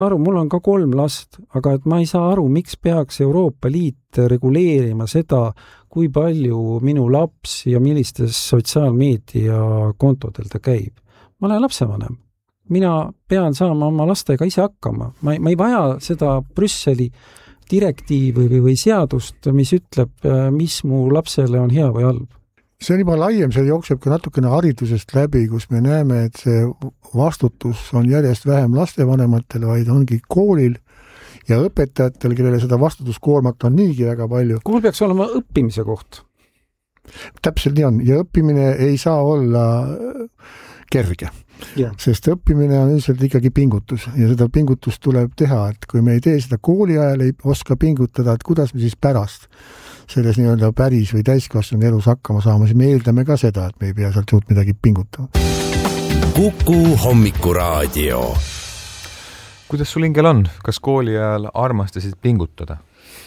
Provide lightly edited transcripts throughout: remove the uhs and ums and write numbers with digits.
aru, mul on ka 3 last, aga et ma ei saa aru, miks peaks Euroopa Liit reguleerima seda, kui palju minu laps ja millistes sotsiaalmeedia kontodel ta käib. Ma olen lapsevanem. Mina pean saama oma lastega ise hakkama. Ma ei vaja seda Brüsseli direktiivi või seadust, mis ütleb, mis mu lapsele on hea või halb. See on juba laiem, see jookseb ka natukene haridusest läbi, kus me näeme, et see vastutus on järjest vähem lastevanematele, vaid ongi koolil ja õpetajatel, kellele seda vastutuskoormat on niigi väga palju. Kool peaks olema õppimise koht. Täpselt nii on. Ja õppimine ei saa olla kerge. Ja. Sest õppimine on üldiselt ikkagi pingutus ja seda pingutust tuleb teha, et kui me ei tee seda kooli ajal, ei oska pingutada, et kuidas me siis pärast selles nii-öelda päris või täiskasvanud elus hakkama saama, siis me eeldame ka seda, et me ei pea sealt suurt midagi pingutama. Kuku hommikuraadio. Kuidas sul hingel on? Kas kooli ajal armastasid pingutada?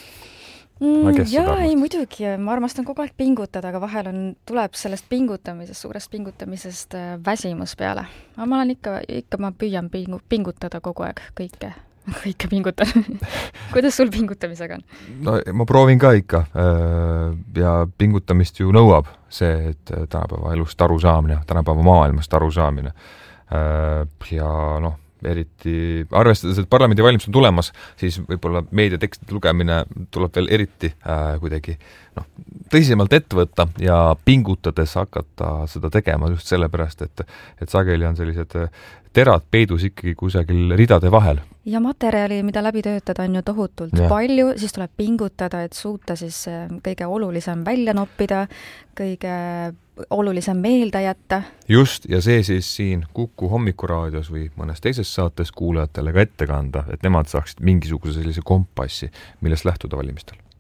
Ei muidugi, ma armastan kogu aeg pingutada, aga vahel tuleb sellest suurest pingutamisest väsimus peale. Aga ma olen ikka ma püüan pingutada kogu aeg kõike pingutan. Kuidas sul pingutamisega on? No, ma proovin ka ikka ja pingutamist ju nõuab see, et tänapäeva elust aru saamine, tänapäeva maailmast aru saamine. Ja eriti arvestades, et parlamendivalimised on tulemas, siis võib-olla meediatekstide lugemine tuleb veel eriti kuidagi tõsisemalt ette võtta ja pingutades hakata seda tegema just sellepärast, et sageli on sellised terad peidus ikkagi kusagil ridade vahel. Ja materjali, mida läbi töötada, on ju tohutult palju, siis tuleb pingutada, et suuta siis kõige olulisem välja noppida, kõige olulisem meelde jätta. Just, ja see siis siin Kuku hommikuraadios või mõnes teises saates kuulajatele ka ette kanda, et nemad saaksid mingisuguse sellise kompassi, millest lähtuda valimistel.